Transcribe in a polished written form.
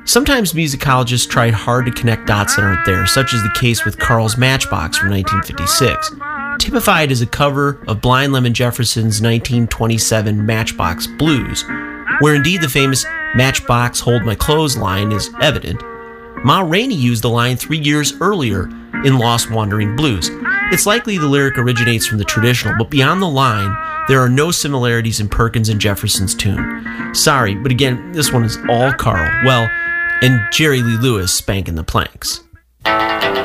Sometimes musicologists tried hard to connect dots that aren't there, such as the case with Carl's Matchbox from 1956. Typified as a cover of Blind Lemon Jefferson's 1927 Matchbox Blues, where indeed the famous Matchbox Hold My Clothes line is evident. Ma Rainey used the line 3 years earlier in Lost Wandering Blues. It's likely the lyric originates from the traditional, but beyond the line, there are no similarities in Perkins and Jefferson's tune. Sorry, but again, this one is all Carl. Well, and Jerry Lee Lewis spanking the planks.